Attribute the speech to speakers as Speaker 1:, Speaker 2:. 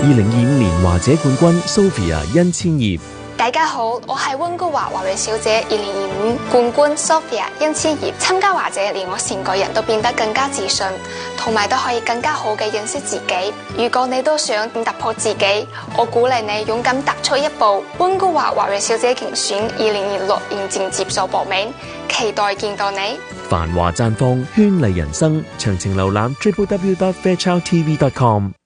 Speaker 1: 2025年華姐冠軍 Sophia 殷千葉。
Speaker 2: 大家好，我係溫哥華華裔小姐2025冠軍 Sophia 殷千葉。參加華姐令我成個人都變得更加自信，同埋都可以更加好嘅認識自己。如果你都想突破自己，我鼓勵你勇敢踏出一步。溫哥華華裔小姐競選2026現正接受報名，期待見到你。
Speaker 1: 繁華綻放，絢麗人生，詳情瀏覽 www.fairchildtv.com。